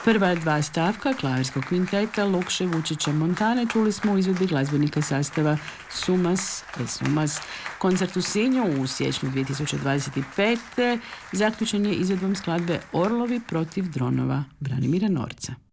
Prva dva stavka klavirskog kvinteta Lukše Vučića Montane čuli smo u izvedbi glazbenika sastava Sumas Sumas. Koncert u Sinju u siječnju 2025. zaključen je izvedbom skladbe Orlovi protiv dronova Branimira Norca.